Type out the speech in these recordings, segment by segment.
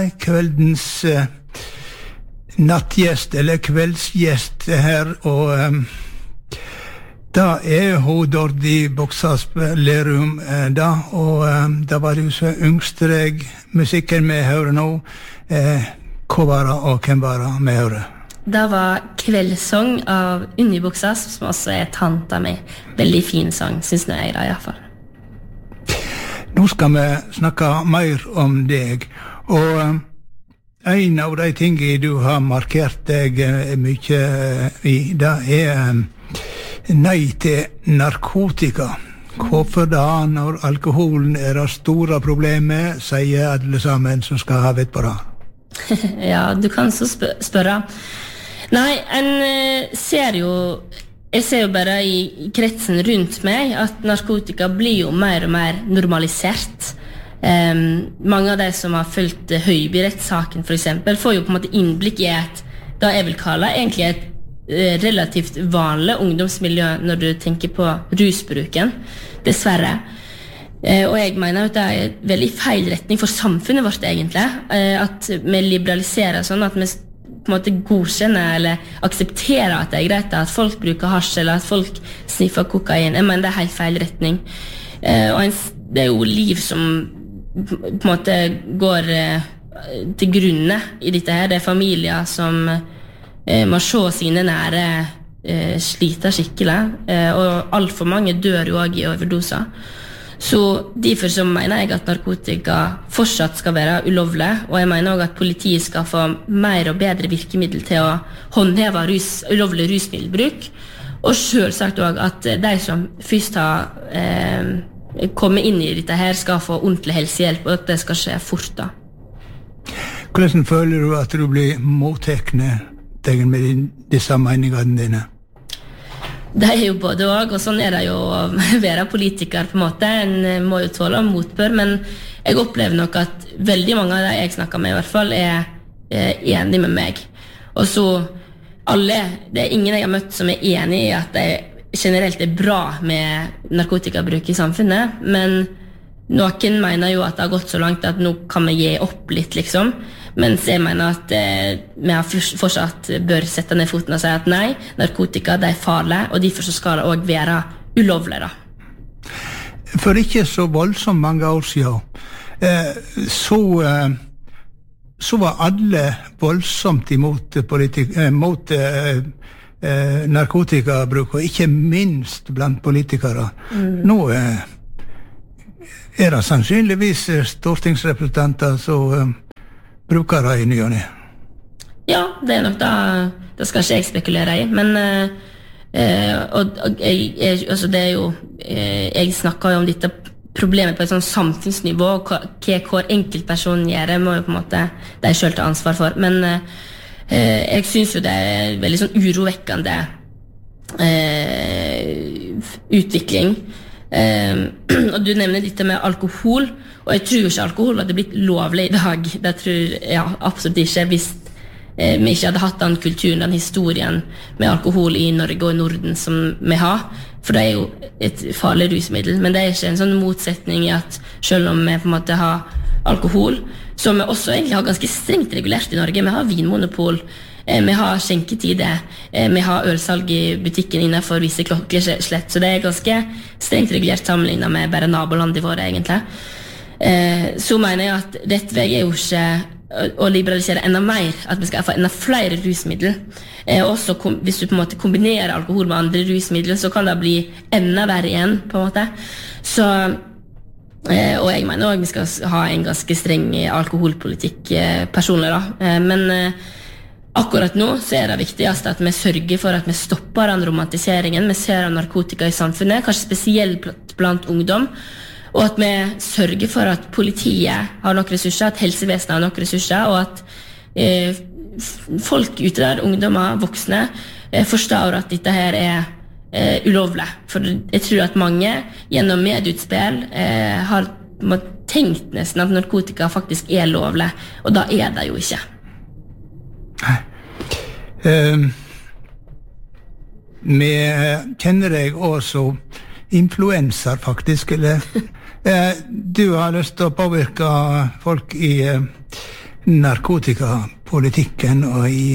Kveldens nattgjest, eller kveldsgjest her, og da hun Dordi Boksas Lerum da, og da var det jo så yngstreg musikken vi hører nå. Hva var det, og hvem var det vi hører? Det var Kveldssang av Unni Boksas, som også tanta mi. Veldig fin sang, synes jeg da i hvert fall. Nå skal vi snakke mer om deg, og en av de tingene du har markert deg mye i, det nei til narkotika. Hvorfor da, når alkoholen det store problemet, sier alle sammen som skal ha vett på det? Ja, du kan så spørre. Nei, jeg ser jo bare i kretsen rundt meg at narkotika blir jo mer og mer normalisert. Mange av de som har fulgt Høiby-rettssaken for eksempel, får jo på en måte innblikk i da jeg vil kalle egentlig et relativt vanlig ungdomsmiljø når du tenker på rusbruken, dessverre. Og jeg mener at det en veldig feil retning for samfunnet vårt egentlig, at vi liberaliserer sånn at vi på en måte godkjenner eller aksepterer at det greit at folk bruker hasj eller at folk sniffer kokain. Jeg mener det helt feil retning. Og det jo liv som på en måte går til grunne i dette her. Det familier som må se sine nære slite skikkelig, og alt for mange dør jo også i overdoser. Så derfor så mener jeg at narkotika fortsatt skal være ulovlig, og jeg mener også at politiet skal få mer og bedre virkemiddel til å håndheve ulovlig rusmiddelbruk, og selvsagt også at de som først har kommet inn i dette her skal få ordentlig helsehjelp, og at det skal skje fort da. Hvordan føler du at du blir mottekne med disse meningene dine? Det jo både og sånn det jo å være politiker på en måte. En må jo tåle motbør, men jeg opplever nok at veldig mange av de jeg snakker med i hvert fall enige med meg. Og så alle, det ingen jeg har møtt som enig i at det generelt bra med narkotikabruk i samfunnet, men noen mener jo at det har gått så langt at nå kan vi gi opp litt liksom. Mens jeg mener at vi fortsatt bør sette ned foten og si at nei, narkotika det farlig, og derfor så skal det også være ulovlig da. For ikke så voldsomt mange år siden, så var alle voldsomt imot narkotikabruk, og ikke minst blant politikere. Nå det sannsynligvis stortingsrepresentanter som bruker det i ny og ny. Ja, det nok det skal ikke jeg spekulere i, men altså det jo jeg snakker jo om dette problemet på et sånn samfunnsnivå, og hva hver enkeltperson gjør, må jo på en måte de selv ta ansvar for, men jeg synes jo det veldig sånn urovekkende utvikling. Og du nevner dette med alkohol, og jeg tror jo ikke alkohol hadde blitt lovlig i dag. Det tror jeg absolutt ikke hvis vi ikke hadde hatt den kulturen, den historien med alkohol i Norge og i Norden som vi har, for det jo et farlig rusmiddel, men det ikke en sånn motsetning i at selv om vi på en måte har alkohol, som vi også egentlig har ganske strengt regulert i Norge. Vi har vinmonopol, vi har skjenketider, vi har ølsalg i butikken innenfor visse klokkeslett, så det ganske strengt regulert sammenlignet med bare nabolandet våre egentlig. Så mener jeg at rett vei jo ikke å liberalisere enda mer, at vi skal få enda flere rusmidler. Også hvis du på en måte kombinerer alkohol med andre rusmidler, så kan det bli enda verre igjen på en måte. Så, og jeg mener også at vi skal ha en ganske streng alkoholpolitikk personlig da, men akkurat nå så det viktigst at vi sørger for at vi stopper den romantiseringen vi ser av narkotika i samfunnet, kanskje spesielt blant ungdom, og at vi sørger for at politiet har nok ressurser, at helsevesenet har nok ressurser, og at folk ute der, ungdommer, voksne, forstår at dette her ulovlig. For jeg tror at mange gjennom medieutspill har tenkt nesten at narkotika faktisk lovlig, og da det jo ikke. Vi kjenner deg også influenser faktisk, eller du har lyst til å påvirke folk i narkotikapolitikken og i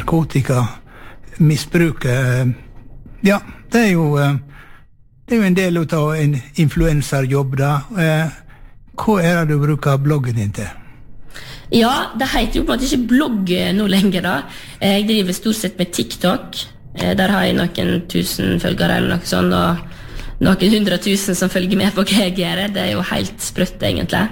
narkotikamisbruket. Ja, det er jo en del av en influencerjobb da. Hva det du bruker bloggen din til? Ja, det heter jo på en måte ikke blogg nå lenger da. Jeg driver stort sett med TikTok. Der har jeg noen 1000 følgere eller noe sånt, og noen 100 000 som følger med på hva jeg gjør. Det er jo helt sprøtt egentlig.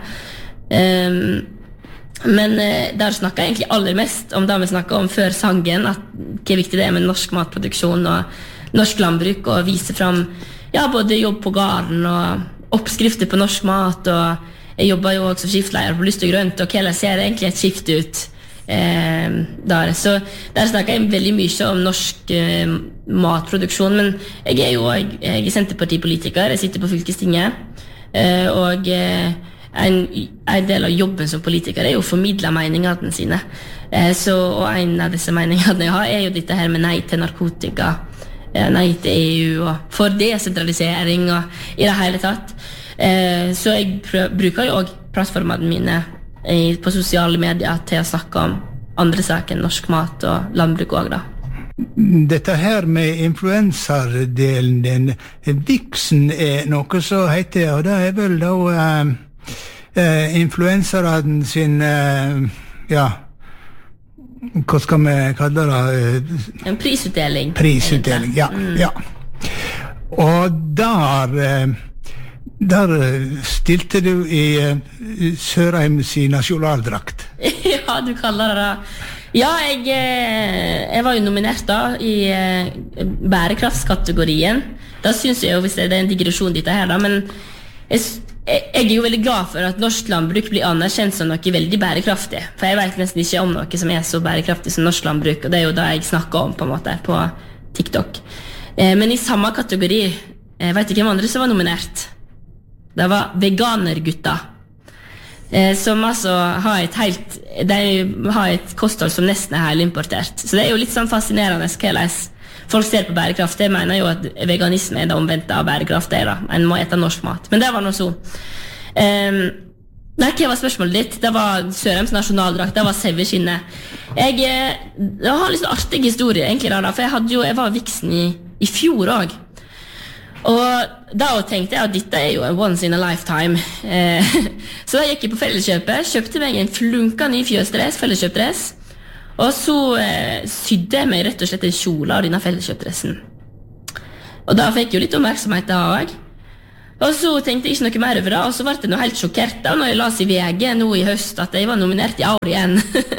Men der snakker jeg egentlig aller mest om det vi snakket om før sangen, at hvor viktig det med norsk matproduksjon og norsk landbruk, og vise fram både jobb på gården og oppskrifter på norsk mat, og jeg jobber jo også som skiftleier på Lyst og Grønt, og hvordan ser egentlig et skift ut der. Så der snakker jeg veldig mye om norsk matproduksjon, men jeg er Senterpartipolitiker, jeg sitter på fylkestinget, og en del av jobben som politiker er jo å formidle meningene sine. Og en av disse meningene jeg har er jo dette her med nei til narkotika, nei til EU og for desentralisering og i det hele tatt. Så jeg bruker jo også plattformene mine på sosiale medier til å snakke om andre saker enn norsk mat og landbruk også da. Dette her med influenserdelen din, Vixen noe så heter, og det vel da influenseren sin, hva skal vi kalle det? En prisutdeling. Prisutdeling, ja. Og der stilte du i Sørheims nasjonaldrakt. Ja, du kaller det da. Ja, jeg var jo nominert da i bærekraftskategorien. Da synes jeg jo, hvis det en digresjon dette her da, men jeg er jo veldig glad for at norsk landbruk blir anerkjent som noe veldig bærekraftig. For jeg vet nesten ikke om noe som så bærekraftig som norsk landbruk, og det er jo det jeg snakker om på en måte på TikTok. Men i samme kategori, jeg vet ikke hvem andre som var nominert. Det var veganergutta, som altså har et kosthold som nesten helimportert. Så det er jo litt sånn fascinerende hvordan folk ser på bærekraft. Jeg mener jo at veganisme det omvendte av bærekraft. En må ete norsk mat. Men det var noe så. Hva var spørsmålet ditt? Det var Sørheims nasjonaldrakt, det var saueskinnet. Jeg har litt artig historie egentlig da, for jeg var Vixen i fjor også. Og da tenkte jeg at dette jo en once in a lifetime. Så da gikk jeg på Felleskjøpet, kjøpte meg en flunka ny fjøsdress, Felleskjøpdress, og så sydde jeg meg rett og slett en kjole av denne Felleskjøpdressen. Og da fikk jeg jo litt oppmerksomhet da også. Og så tenkte jeg ikke noe mer over det, og så ble jeg noe helt sjokkert da når jeg las i VG nå i høst at jeg var nominert i år igjen.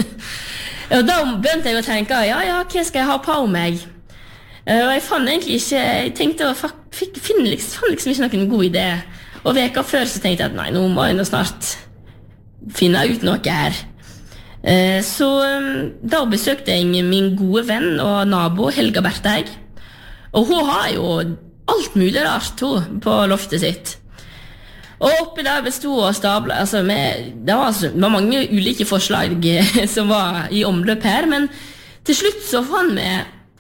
Og da begynte jeg å tenke, hva skal jeg ha på meg? Og jeg fant egentlig ikke, jeg tenkte å fant liksom ikke noen god idé. Og veka før så tenkte jeg at nei, nå må jeg nå snart finne ut noe her. Så da besøkte jeg min gode venn og nabo Helga Berteig. Og hun har jo alt mulig rart på loftet sitt. Og oppi der bestod og stablet, det var mange ulike forslag som var i omløp her, men til slutt så fant vi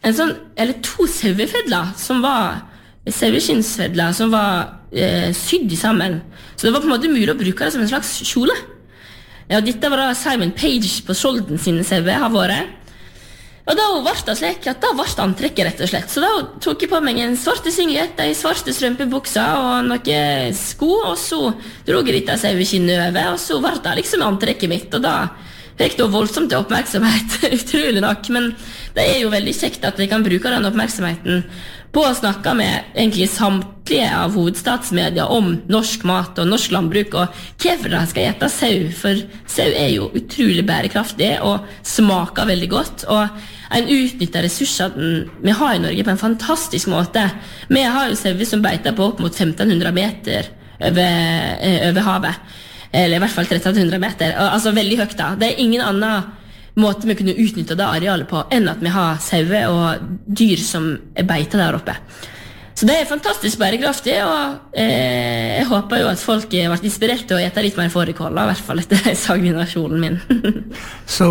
to sauefedler som var saueskinnsfedler som var sydd sammen. Så det var på en måte mulig å bruke det som en slags kjole. Ja, dette var da Simon Page på Skjolden sine sauer har vært. Og da ble det slik at da ble antrekket rett og slett. Så da tok jeg på meg en svarte singlet, en svarte strømpebukser og noen sko, og så drog jeg dette saueskinnet over, og så ble det liksom antrekket mitt, og da fikk det voldsomt oppmerksomhet, utrolig nok, men det er jo veldig kjekt at vi kan bruke den oppmerksomheten på å snakke med egentlig samtlige av hovedstatsmedia om norsk mat og norsk landbruk, og hvorfor de skal gjette sau, for sau er jo utrolig bærekraftig og smaker veldig godt, og en utnytter ressursene vi har i Norge på en fantastisk måte. Vi har jo sauer som beiter på opp mot 1500 meter over havet, eller i hvert fall 1300 meter, altså veldig høyt da. Det er ingen annen måte vi kunne utnytte det arealet på enn at vi har sauer og dyr som beiter der oppe. Så det er fantastisk bærekraftig, og jeg håper jo at folk har vært inspirert til å gjette litt mer fårikål, i hvert fall etter saginasjonen min. Så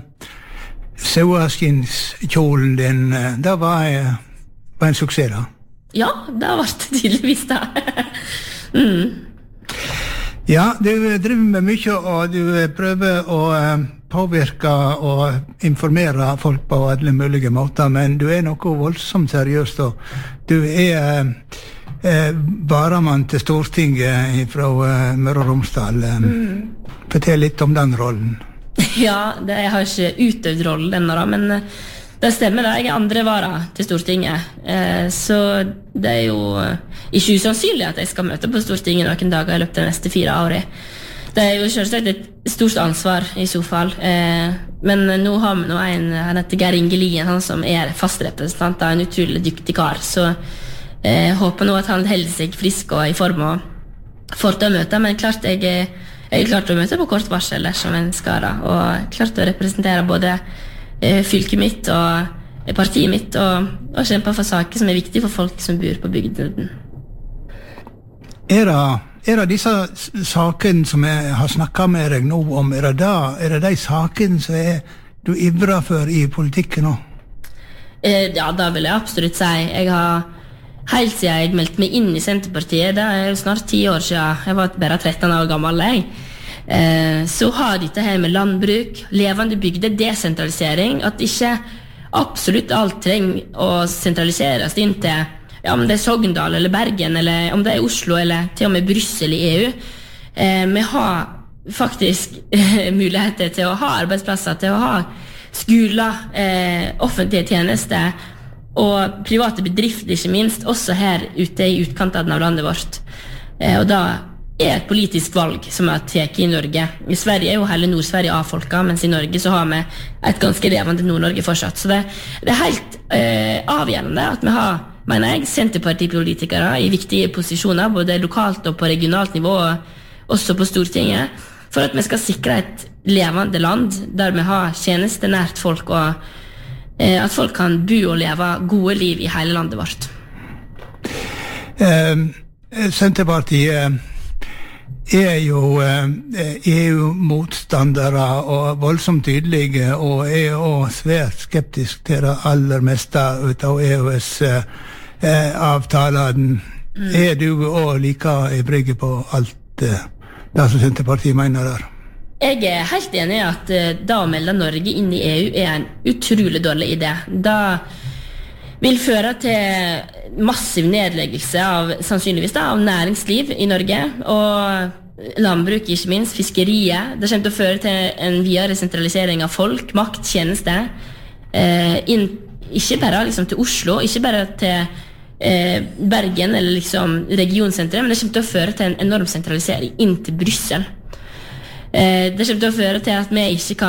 saueskinnskjolen din, det var en suksess da? Ja, det har vært tydeligvis da. Ja, du driver med mye, og du prøver å påvirke og informere folk på alle mulige måter, men du noe voldsomt seriøst, og du varamann til Stortinget fra Møre og Romsdal. Fortell litt om den rollen. Ja, jeg har ikke utøvd rollen ennå, men det stemmer da. Jeg andre vara til Stortinget. Så det jo ikke usannsynlig at jeg skal møte på Stortinget noen dager I løpet av de neste 4 årene. Det jo selvsagt et stort ansvar I så fall. Men nå har vi han heter Geir Inge Lien, han som fast representant, en utrolig dyktig kar. Så jeg håper nå at han holder seg frisk og I form og får til å møte. Men klart jeg klart å møte på kort varsel som en skara, og klart å representere både fylket mitt og partiet mitt, og kjempe for saker som viktige for folk som bor på bygden. Det disse sakene som jeg har snakket med deg nå om, det de sakene som du ivrer for I politikken nå? Ja, da vil jeg absolutt si. Jeg har helt siden jeg meldte meg inn I Senterpartiet, det jo snart 10 år siden, jeg var bare 13 år gammel, så har dette her med landbruk, levende bygder, desentralisering, at ikke absolutt alt trenger å sentraliseres inn til, ja, om det Sogndal eller Bergen, eller om det Oslo, eller til og med Brussel I EU. Vi har faktisk muligheter til å ha arbeidsplasser, til å ha skoler, offentlige tjenester, og private bedrifter ikke minst, også her ute I utkanten av landet vårt. Og da et politisk valg som tatt I Norge. I Sverige jo hele Nord-Sverige avfolket, mens I Norge så har vi et ganske levende Nord-Norge fortsatt. Så det helt avgjørende at vi har, mener jeg, Senterpartipolitikere I viktige posisjoner, både lokalt og på regionalt nivå, og også på Stortinget, for at vi skal sikre et levende land, der vi har tjenester nært folk, og at folk kan bo og leve gode liv I hele landet vårt. Senterpartiet jo EU-motstandere og voldsomt tydelige, og også svært skeptisk til det aller meste ut av EØS-avtalen. Du også like ivrig på alt det som Senterpartiet mener der? Jeg helt enig I at da å melde Norge inn I EU en utrolig dårlig idé. Da vil føre til massiv nedleggelse av, sannsynligvis da, av næringsliv I Norge, og landbruk ikke minst, fiskeriet. Det kommer til å føre til en videre sentralisering av folk, makt, tjenester, ikke bare liksom til Oslo, ikke bare til Bergen eller liksom regionsenteret, men det kommer til å føre til en enorm sentralisering inn til Brussel. Det kommer til å føre til at vi ikke kan